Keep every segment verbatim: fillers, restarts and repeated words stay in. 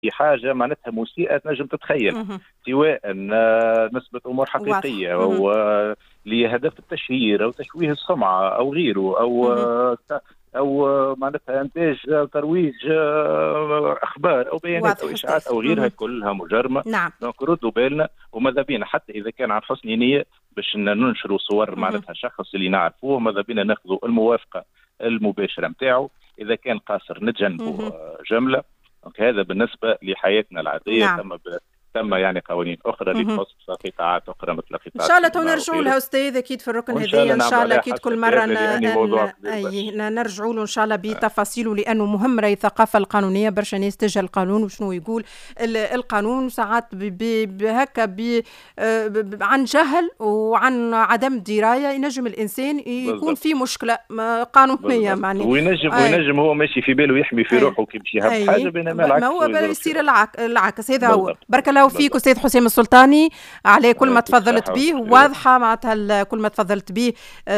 حاجه معناتها مسيئه تنجم تتخيل، سواء نسبه امور حقيقيه او لهدف التشهير او تشويه السمعه او غيره، او او معناتها انتاج ترويج اخبار او بيانات او اشاعات او غيرها، كلها مجرمه. نعم. دونك ردوا بالنا، وماذا بينا حتى اذا كان عن حسن نيه باش ننشروا صور معناتها شخص اللي نعرفوه، ماذا بينا ناخذوا الموافقه المباشره نتاعو، اذا كان قاصر نتجنبوا جمله. دونك هذا بالنسبه لحياتنا العاديه. نعم. تم ب... تم يعني قوانين اخرى اللي تخص قطاعات اخرى مثل قطاع ان شاء الله تو نرجعوا لها استاذ اكيد في الركن هذايا، ان شاء الله اكيد كل مره ن... أي... نرجعوا له ان شاء الله بتفاصيله، لانه مهم راهي الثقافه القانونيه. برشا ناس تجهل القانون وشنو يقول القانون، ساعات بهكا ب... ب... عن جهل وعن عدم درايه ينجم الانسان يكون بالضبط. في مشكله قانونيه معناها، وينجم أي. وينجم هو ماشي في باله يحمي في روحه كي باش يهب حاجه، بينما العكس ما هو يصير العك... العكس. هذا هو. بارك الله فيك استاذ حسام السلطاني على كل ما تفضلت به، واضحه معناتها كل ما تفضلت به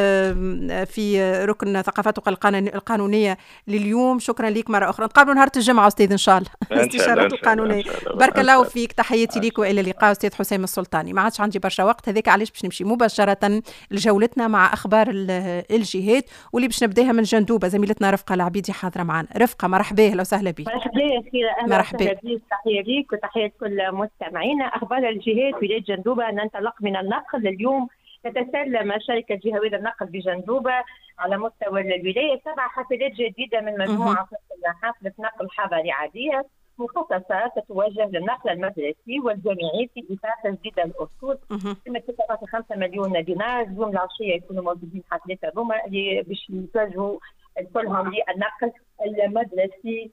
في ركن ثقافته القانونيه لليوم. شكرا لك مره اخرى، نتقابلوا نهار الجمعه استاذ ان شاء الله. استشارات القانونيه. بارك الله فيك، تحياتي لك والى اللقاء استاذ حسام السلطاني. ما عادش عندي برشا وقت، هذاك علاش باش نمشي مباشره لجولتنا مع اخبار الجهات، واللي باش نبداها من جندوبه. زميلتنا رفقه العبيدي حاضره معنا. رفقه مرحبا، اهلا وسهلا بك. مرحبا يا اخي، اهلا وسهلا بك، تحيه ليك وتحيه كل مستمعينا. اخبار الجهات ولايه جندوبه، ننطلق من النقل. اليوم تتسلم شركه جهويه النقل بجندوبه على مستوى الولايه سبع حافلات جديده من مجموعه حافله نقل حضري عاديه مخصصه تتوجه للنقل المدرسي والجامعي في اطار تجديد الاصول قيمه ستة فاصلة خمسة مليون دينار. اليوم العشيه يكونوا موجودين حافلات هذوما اللي باش يتوجهوا كلهم للنقل المدرسي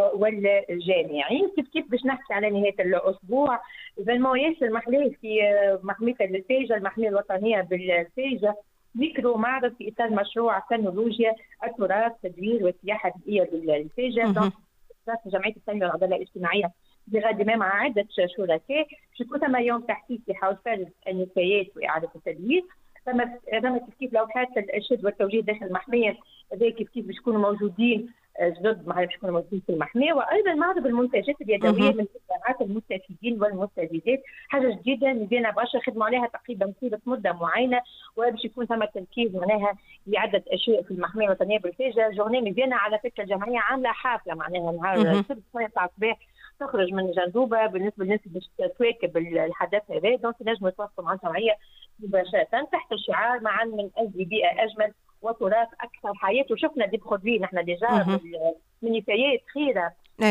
والجامعي. كيف كيف باش نحكي على نهايه الاسبوع فالمو ياسر محلاه في محميه الفيجه، المحميه الوطنيه بالفيجه، ميكرو معرض في اطار مشروع تكنولوجيا التراث تدوير والسياحه البيئيه بالفيجه. جمعيه التنميه والعداله الاجتماعيه بغادمه مع عده شركاء. باش يكون ثم يوم تحسيسي حول فرز النفايات واعاده التدوير. ثم ثم كيف كيف لوحات الارشاد والتوجيه داخل المحميه، هذا كيف كيف باش يكونوا موجودين جدد معنا باش يكونوا موجودين في المحميه. وايضا معرض المنتجات اليدويه من قطاعات المستفيدين والمستفيدات، حاجه جديده مزيانه برشا، خدموا عليها تقريبا طيله مده معينه، وباش يكون ثم تركيز معناها لعده اشياء في المحميه الوطنيه بالفيجه. جورني مزيانه على فكره، الجمعيه عامله حافله معناها نهار السبت ثمانية تاع الصباح تخرج من جندوبه بالنسبه للناس باش تواكب الحدث هذا. دونك تنجموا تواصلوا مع الجمعيه مباشره تحت الشعار معا من اجل بيئه اجمل وتراث اكثر حياه. وشفنا دي بخودري نحن ديجا من نفايات خيره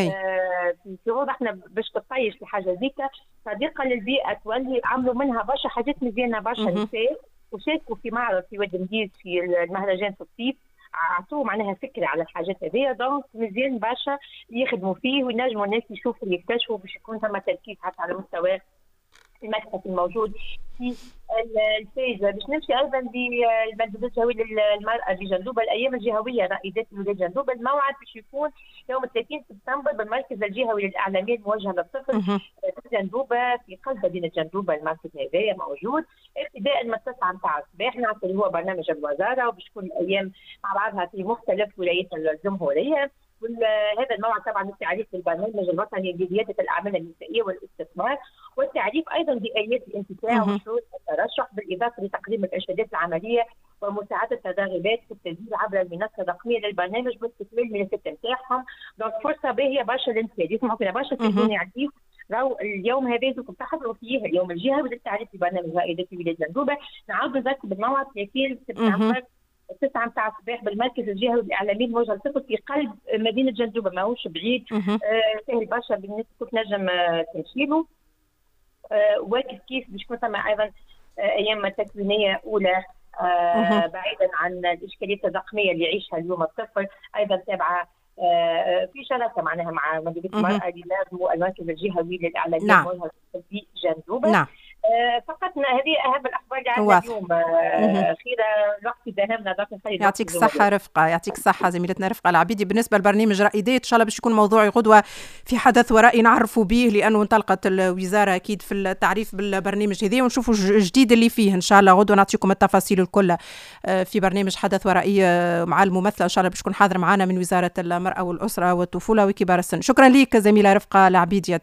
آه في روضه احنا باش تطيش لحاجه زيكا صديقه للبيئه، تولي عملوا منها برشا حاجات مزيانه برشا نساء، وشاركوا في معرض في وادي مديز في المهرجان في الصيف، عطوه معناها فكره على الحاجات هذيا. دونك مزيان برشا يخدموا فيه وينجموا الناس يشوفوا يكتشفوا باش يكون ثم تركيز حتى على مستوى المتحف الموجود في الفيجة. باش نمشي ايضا بالمنتدى الجهوي للمراه بجندوبه، الايام الجهويه رائدات ولايه جندوبه. الموعد باش يكون يوم ثلاثين سبتمبر بالمركز الجهوي للاعلاميه الموجهه للطفل في جندوبه في قلب مدينه جندوبه. المركز هذايا موجود ابتداء من التسعة متاع الصباح، نعرف اللي هو برنامج الوزاره، وباش تكون الايام مع بعضها في مختلف ولايات الجمهوريه. هذا الموعد طبعا للتعريف بالبرنامج الوطني لرياده الاعمال النسائيه والاستثمار، والتعريف ايضا باليات الانتفاع وشروط الترشح، بالاضافه لتقديم الارشادات العمليه ومساعده الراغبات في التسجيل عبر المنصه الرقميه للبرنامج باستكمال الملفات نتاعهم. دونك فرصه باهيه برشا للنساء، يسمعوا فينا برشا تليفون يعطيك راهو اليوم هذا لازمكم تحضروا فيه اليوم الجهوي للتعريف ببرنامج رائدات ولايه جندوبه. نعاودوا نذكر بالموعد ثلاثين سبتمبر التسعة متاع الصباح بالمركز الجهوي للاعلاميه الموجهه للطفل في قلب مدينه جندوبه، ماهوش بعيد، آه سهل برشا بالنسبه لكم تنجم آه تمشي له. آه وكيف كيف باش يكون ثم ايضا آه ايام تكوينيه اولى آه بعيدا عن الاشكاليات الرقميه اللي يعيشها اليوم الطفل، ايضا تابعه آه في شراكه معناها مع مديريه المراه اللي لازموا المركز الجهوي للاعلاميه نعم. الموجهه للطفل في جندوبه. نعم. فقط هذه اهم الاخبار اللي عندنا اليوم. خير الوقت ذهبنا. يعطيك الصحه رفقه، يعطيك الصحه زميلتنا رفقه العبيدي. بالنسبه لبرنامج رأي ديت ان شاء الله باش يكون موضوعي غدوه في حدث ورأي نعرفوا به، لانه انطلقت الوزاره اكيد في التعريف بالبرنامج هذا، ونشوفوا الجديد اللي فيه ان شاء الله غدوه. نعطيكم التفاصيل الكل في برنامج حدث ورأي مع الممثله ان شاء الله باش تكون حاضر معنا من وزاره المراه والاسره والطفوله وكبار السن. شكرا لك زميله رفقه العبيدي.